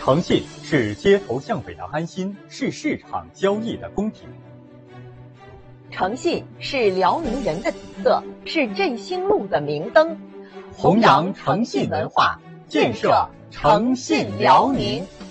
诚信是街头巷尾的安心，是市场交易的公平。 诚信是辽宁人的底色，是振兴路的明灯。 弘扬诚信文化，建设诚信辽宁。